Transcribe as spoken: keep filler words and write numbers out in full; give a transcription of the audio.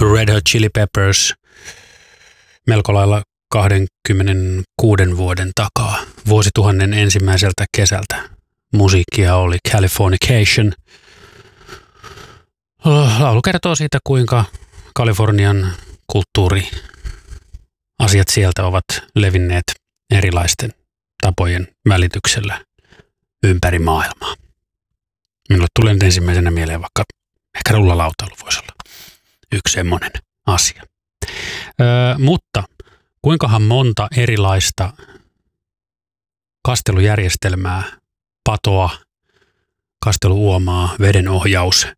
Red Hot Chili Peppers melko lailla kaksikymmentäkuuden vuoden takaa. Vuosituhannen ensimmäiseltä kesältä musiikkia oli Californication. Laulu kertoo siitä, kuinka Kalifornian kulttuuri, asiat sieltä ovat levinneet erilaisten tapojen välityksellä ympäri maailmaa. Minulle tulee nyt ensimmäisenä mieleen vaikka ehkä rullalautailu voisi olla yksi semmoinen asia. Öö, mutta kuinkahan monta erilaista kastelujärjestelmää, patoa, kasteluuomaa, vedenohjaus,